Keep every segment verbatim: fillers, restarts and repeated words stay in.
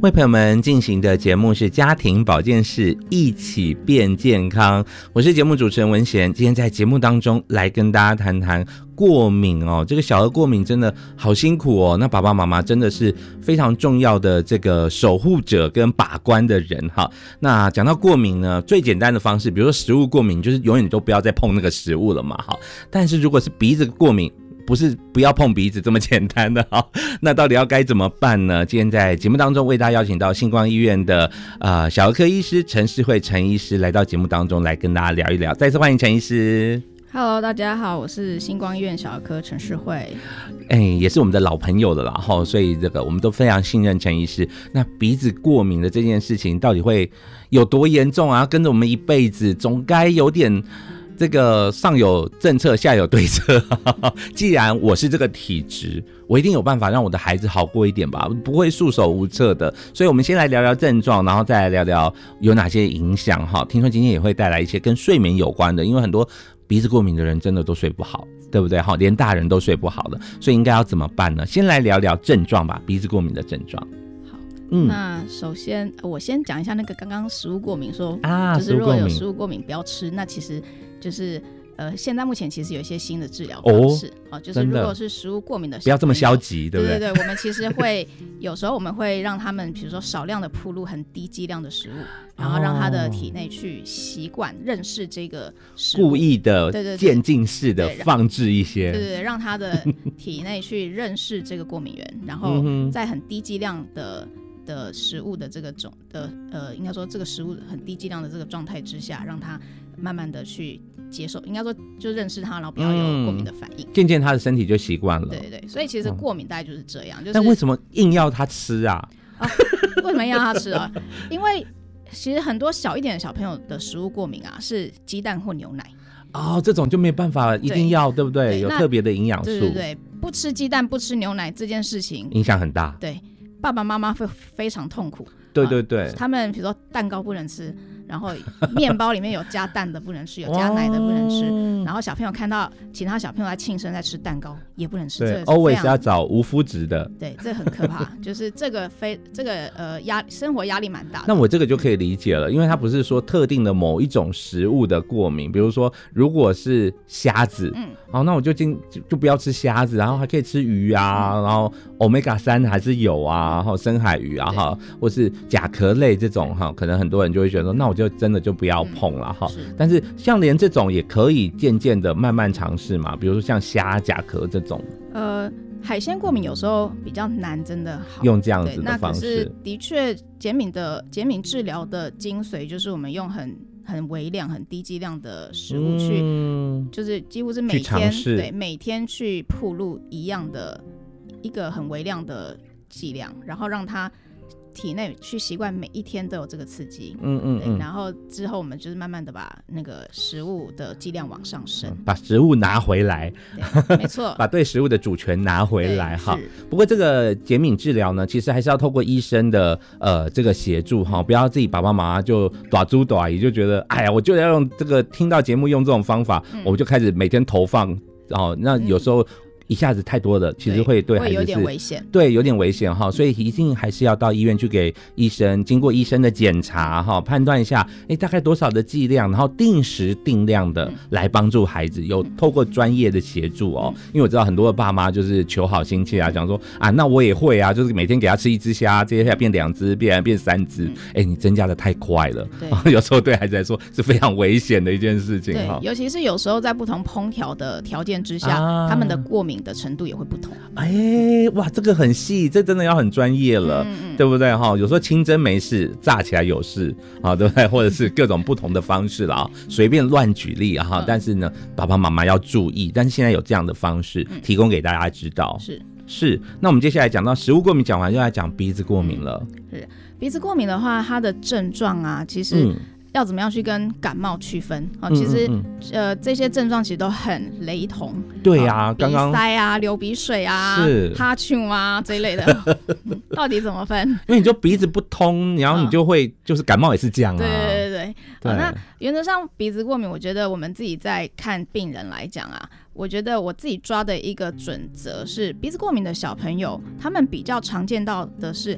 为朋友们进行的节目是家庭保健室，一起变健康。我是节目主持人文贤，今天在节目当中来跟大家谈谈过敏哦。这个小儿过敏真的好辛苦哦，那爸爸妈妈真的是非常重要的这个守护者跟把关的人哈。那讲到过敏呢，最简单的方式，比如说食物过敏，就是永远都不要再碰那个食物了嘛。好，但是如果是鼻子过敏，不是不要碰鼻子这么简单的哈，那到底要该怎么办呢？今天在节目当中为大家邀请到星光医院的呃小儿科医师陈世慧陈医师来到节目当中来跟大家聊一聊，再次欢迎陈医师。 Hello， 大家好，我是星光医院小儿科陈世慧。 哎，也是我们的老朋友了啦哈，所以这个我们都非常信任陈医师。那鼻子过敏的这件事情到底会有多严重啊？跟着我们一辈子，总该有点这个上有政策下有对策既然我是这个体质，我一定有办法让我的孩子好过一点吧，不会束手无策的。所以我们先来聊聊症状，然后再来聊聊有哪些影响哈。听说今天也会带来一些跟睡眠有关的，因为很多鼻子过敏的人真的都睡不好，对不对？连大人都睡不好的，所以应该要怎么办呢？先来聊聊症状吧，鼻子过敏的症状。 嗯、那首先我先讲一下那个刚刚食物过敏说啊， 就是如果有食物过敏不要吃，那其实就是呃，现在目前其实有一些新的治疗方式、哦哦、就是如果是食物过敏的小朋友， 不要这么消极，对不对？ 对对对，我们其实会有时候我们会让他们比如说少量的暴露很低剂量的食物，然后让他的体内去习惯认识这个食物， 故意的渐进式的放置一些， 对对 对, 对，让他的体内去认识这个过敏源然后在很低剂量的的食物的这个种的呃，应该说这个食物很低剂量的这个状态之下，让他慢慢的去接受，应该说就认识它，然后不要有过敏的反应，渐渐他的身体就习惯了。 对对对，所以其实过敏大概就是这样。就是、 但为什么硬要他吃啊？ 啊为什么硬要他吃啊？因为其实很多小一点的小朋友的食物过敏啊，是鸡蛋或牛奶。 哦，这种就没办法，一定要 对, 对不 对, 对？有特别的营养素。 对对对，不吃鸡蛋不吃牛奶这件事情影响很大。 对。爸爸妈妈会非常痛苦， 对对对、 呃，他们比如说蛋糕不能吃，然后面包里面有加蛋的不能吃，有加奶的不能吃，然后小朋友看到其他小朋友在庆生在吃蛋糕也不能吃， 对 ，always 要找无麸质的， 对，这很可怕，就是这个非这个呃压生活压力蛮大的。 那我这个就可以理解了，因为它不是说特定的某一种食物的过敏，比如说如果是虾子，嗯，好，那我就就就不要吃虾子，然后还可以吃鱼啊，嗯、然后 omega 三还是有啊。然后深海鱼啊哈，或是甲壳类这种哈，可能很多人就会觉得说，那我就真的就不要碰了哈、嗯。但是像连这种也可以渐渐的慢慢尝试嘛，比如说像虾、甲壳这种。 呃，海鲜过敏有时候比较难，真的好用这样子的方式。 那可是的确减敏的减敏治疗的精髓就是我们用很很微量、很低剂量的食物去，嗯、就是几乎是每天对每天去暴露一样的一个很微量的剂量，然后让他体内去习惯每一天都有这个刺激，嗯嗯嗯，然后之后我们就是慢慢的把那个食物的剂量往上升， 把食物拿回来， 对，没错， 把对食物的主权拿回来哈。不过这个减敏治疗呢，其实还是要透过医生的呃这个协助哈，不要自己爸爸妈妈就大猪大姨就觉得，哎呀，我就要用这个听到节目用这种方法，嗯、我就开始每天投放，哦，那有时候。嗯一下子太多了，其实会对孩子是会有点危险， 对，有点危险哈，所以一定还是要到医院去给医生经过医生的检查哈，判断一下，哎，大概多少的剂量，然后定时定量的来帮助孩子，有透过专业的协助哦。因为我知道很多的爸妈就是求好心切啊，讲说啊，那我也会啊，就是每天给他吃一只虾，接下来变两只，变变三只，哎，你增加的太快了，有时候对孩子来说是非常危险的一件事情哈。 尤其是有时候在不同烹调的条件之下，啊、他们的过敏的程度也会不同。 哎，哇，这个很细，这真的要很专业了，嗯嗯对不对哈？有时候清蒸没事，炸起来有事啊，对不对？或者是各种不同的方式啦，随便乱举例啊、嗯、但是呢，爸爸妈妈要注意。但是现在有这样的方式提供给大家知道， 是是。那我们接下来讲到食物过敏，讲完就来讲鼻子过敏了。 是鼻子过敏的话，它的症状啊，其实、嗯。要怎么样去跟感冒区分、哦、其实、嗯嗯、呃这些症状其实都很雷同。 对啊， 哦、 刚刚鼻塞啊、流鼻水啊、哈欠啊这一类的到底怎么分？ 因为你就鼻子不通，然后你就会、哦、就是感冒也是这样啊。 对对对对、哦、那原则上鼻子过敏，我觉得我们自己在看病人来讲啊，我觉得我自己抓的一个准则是，鼻子过敏的小朋友他们比较常见到的是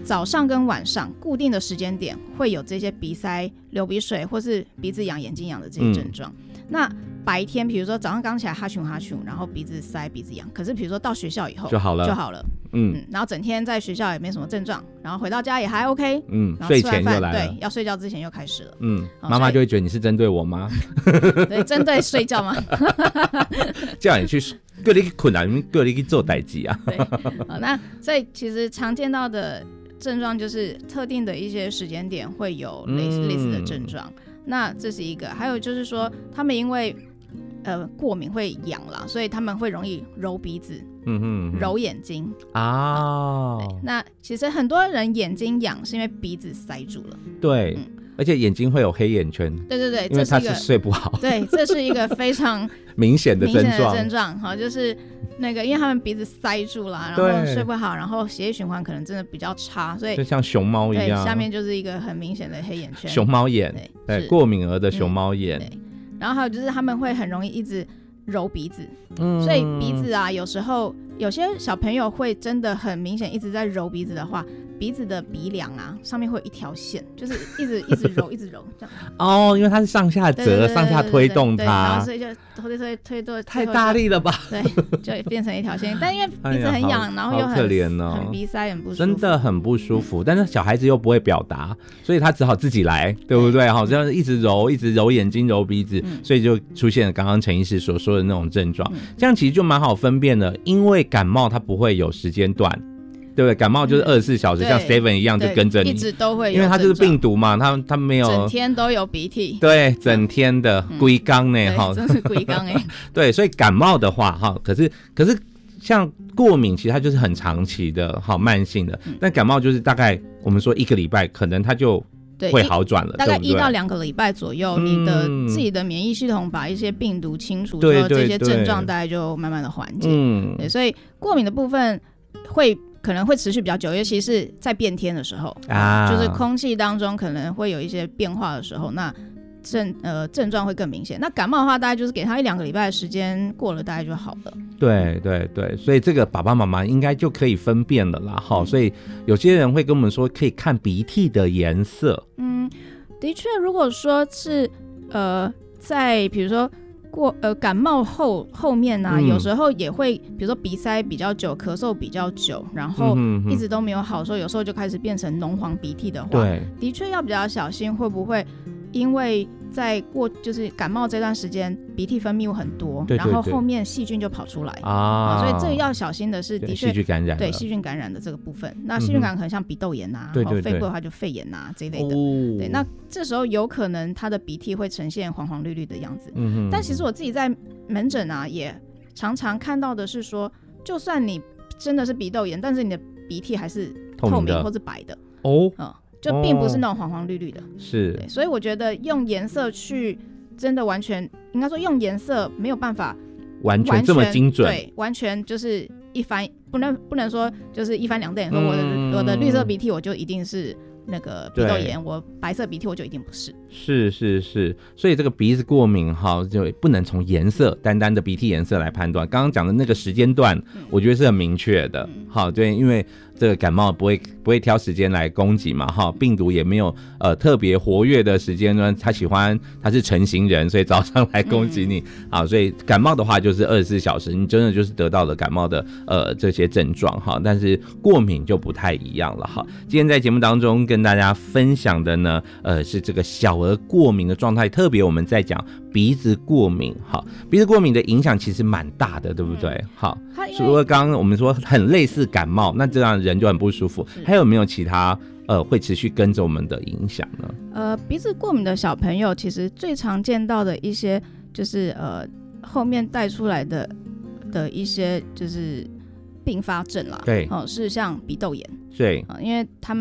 早上跟晚上固定的时间点会有这些鼻塞、流鼻水或是鼻子痒、眼睛痒的这些症状、嗯、那白天比如说早上刚起来哈咻哈咻，然后鼻子塞鼻子痒，可是比如说到学校以后就好了就好了， 嗯, 嗯然后整天在学校也没什么症状，然后回到家也还 OK， 嗯， 然后吃完饭睡前又来了， 对，要睡觉之前又开始了， 嗯，妈妈就会觉得你是针对我吗？ 对，针对睡觉吗？ 叫你去叫你去困啊，叫你去做代志啊。 对，好，那所以其实常见到的症状就是特定的一些时间点会有类似、嗯、类似的症状，那这是一个。还有就是说他们因为呃过敏会痒啦，所以他们会容易揉鼻子，嗯哼哼，揉眼睛啊、哦。那其实很多人眼睛痒是因为鼻子塞住了， 对、嗯，而且眼睛会有黑眼圈， 对对对， 因为他是睡不好， 对，这是一个非常明显的症状， 症状，好，就是那个因为他们鼻子塞住了，然后睡不好，然后血液循环可能真的比较差，所以就像熊猫一样， 对，下面就是一个很明显的黑眼圈， 熊猫眼，对，对，过敏儿的熊猫眼、嗯， 对，然后还有就是他们会很容易一直揉鼻子，嗯，所以鼻子啊，有时候有些小朋友会真的很明显一直在揉鼻子的话，鼻子的鼻梁啊上面会有一条线，就是一直一直揉一直揉这样。 哦，因为它是上下折上下推动它， 然后所以就推推推推太大力了吧？ 对，就变成一条线。但因为鼻子很痒、哎，然后又很可怜哦， 很鼻塞很不舒服， 真的很不舒服、嗯。但是小孩子又不会表达，所以他只好自己来，对不对？好，这样一直揉一直揉眼睛揉鼻子、嗯，所以就出现了刚刚陈医师所说的那种症状、嗯。这样其实就蛮好分辨的，因为感冒它不会有时间段。对不对？感冒就是二十四小时、嗯，像 seven 一样就跟着你， 一直都会有， 因为它就是病毒嘛，它它没有整天都有鼻涕， 对，整天的龟缸呢，哈、 嗯，真是龟缸哎。 对，所以感冒的话，哈，可是可是像过敏，其实它就是很长期的，好慢性的、嗯。但感冒就是大概我们说一个礼拜，可能它就会好转了， 大概一到两个礼拜左右、嗯，你的自己的免疫系统把一些病毒清除之后，这些症状大概就慢慢的缓解。嗯，对，所以过敏的部分会。可能会持续比较久，尤其是在变天的时候、啊、就是空气当中可能会有一些变化的时候，那症呃症状会更明显。那感冒的话，大概就是给他一两个礼拜的时间，过了大概就好了。 对对对，所以这个爸爸妈妈应该就可以分辨了啦。哈、嗯，所以有些人会跟我们说，可以看鼻涕的颜色。嗯， 的确，如果说是呃，在比如说。过呃感冒后后面啊、嗯，有时候也会，比如说鼻塞比较久，咳嗽比较久，然后一直都没有好，所以有时候就开始变成脓黄鼻涕的话，对，的确要比较小心，会不会因为在过就是感冒这段时间鼻涕分泌物很多，对对对，然后后面细菌就跑出来啊、哦，所以这个要小心的是，的确细菌感染， 对细菌感染的这个部分，那细菌感染可能像鼻窦炎啊，然后肺部的话就肺炎啊这一类的、哦，对，那这时候有可能他的鼻涕会呈现黄黄绿绿的样子，嗯，但其实我自己在门诊啊也常常看到的是说，就算你真的是鼻窦炎，但是你的鼻涕还是透明或是白的哦，嗯。就并不是那种黄黄绿绿的，是、哦，所以我觉得用颜色去真的完全，应该说用颜色没有办法完全这么精准， 对，完全就是一翻，不能不能说就是一翻两瞪眼，说我的、嗯、我的绿色鼻涕我就一定是那个鼻窦炎，我白色鼻涕我就一定不是。 是是是，所以这个鼻子过敏哈，就不能从颜色单单的鼻涕颜色来判断。刚刚讲的那个时间段，嗯、我觉得是很明确的。嗯、好，对，因为这个感冒不会不会挑时间来攻击嘛，哈，病毒也没有呃特别活跃的时间呢，他喜欢他是晨型人，所以早上来攻击你，嗯、好，所以感冒的话就是二十四小时，你真的就是得到了感冒的呃这些症状哈，但是过敏就不太一样了哈。今天在节目当中跟大家分享的呢，呃是这个小儿过敏的状态，特别我们在讲鼻子过敏，好，鼻子过敏的影响其实蛮大的，对不对？嗯、好，除了刚刚我们说很类似感冒，那这样人就很不舒服，还有没有其他呃会持续跟着我们的影响呢？ 呃，鼻子过敏的小朋友其实最常见到的一些就是呃后面带出来的的一些就是并发症啦，对，哦、呃，是像鼻窦炎， 对、 呃，因为他们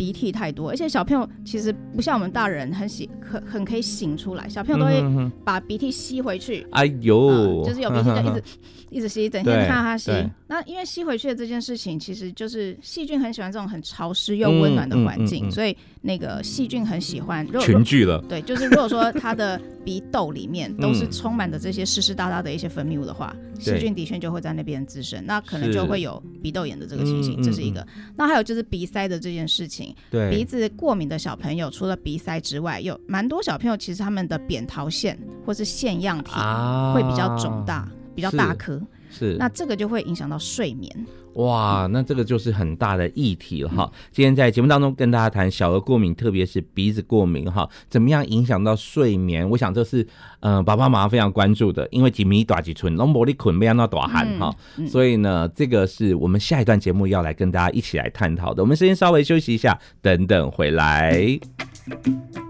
鼻涕太多，而且小朋友其实不像我们大人很喜很很可以擤出来，小朋友都会把鼻涕吸回去。 哎呦、 呃，就是有鼻涕就一直一直吸，整天看他吸。那因为吸回去的这件事情，其实就是细菌很喜欢这种很潮湿又温暖的环境，嗯嗯嗯嗯、所以那个细菌很喜欢群聚了。 对，就是如果说他的鼻窦里面都是充满着这些湿湿哒哒的一些分泌物的话，细菌的确就会在那边滋生，那可能就会有鼻窦炎的这个情形，这是一个。嗯嗯嗯、那还有就是鼻塞的这件事情，对，鼻子过敏的小朋友，除了鼻塞之外，有蛮多小朋友其实他们的扁桃腺或是腺样体会比较肿大，啊、比较大颗。是，那这个就会影响到睡眠。 哇，那这个就是很大的议题了哈。今天在节目当中跟大家谈小儿过敏，特别是鼻子过敏哈，怎么样影响到睡眠？我想这是呃爸爸妈妈非常关注的，因为几米大几寸，拢无你困不要那大汗哈，所以呢，这个是我们下一段节目要来跟大家一起来探讨的。我们先稍微休息一下，等等回来。